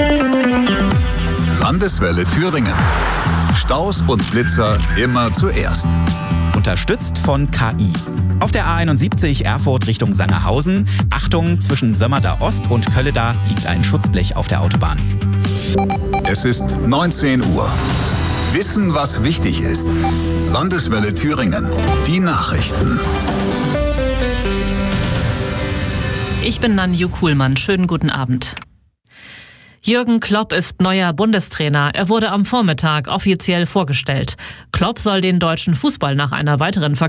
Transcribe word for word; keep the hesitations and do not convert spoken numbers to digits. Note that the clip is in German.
Landeswelle Thüringen. Staus und Blitzer immer zuerst. Unterstützt von K I. Auf der A einundsiebzig Erfurt Richtung Sangerhausen. Achtung, zwischen Sömmerda Ost und Kölleda liegt ein Schutzblech auf der Autobahn. Es ist neunzehn Uhr. Wissen, was wichtig ist. Landeswelle Thüringen. Die Nachrichten. Ich bin Nanju Kuhlmann. Schönen guten Abend. Jürgen Klopp ist neuer Bundestrainer. Er wurde am Vormittag offiziell vorgestellt. Klopp soll den deutschen Fußball nach einer weiteren